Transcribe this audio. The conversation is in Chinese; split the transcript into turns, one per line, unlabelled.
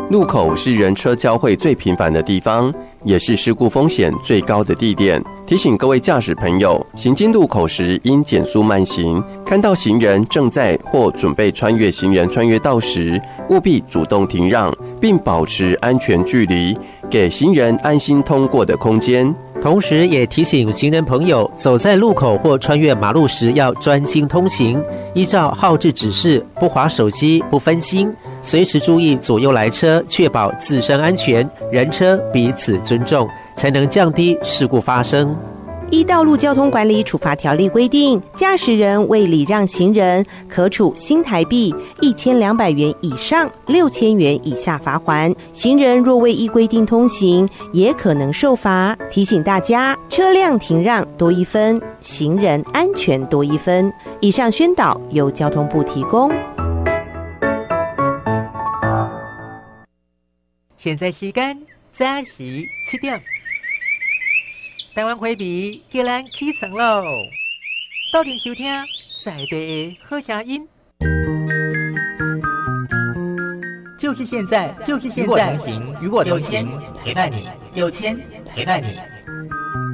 路口是人车交汇最频繁的地方，也是事故风险最高的地点。提醒各位驾驶朋友，行经路口时应减速慢行，看到行人正在或准备穿越行人穿越道时，务必主动停让，并保持安全距离，给行人安心通过的空间。
同时也提醒行人朋友，走在路口或穿越马路时要专心通行，依照号志指示，不滑手机，不分心，随时注意左右来车，确保自身安全，人车彼此尊重，才能降低事故发生。
依道路交通管理处罚条例规定，驾驶人为礼让行人，可处新台币1200元以上6000元以下罚锾。行人若未依规定通行，也可能受罚。提醒大家，车辆停让多1分，行人安全多1分。以上宣导由交通部提供。
现在时间早时7点。台湾花皮叫咱起床喽！到店收听在地好声音，就是现在，就是现在！与我同行，陪伴你，有钱陪伴你。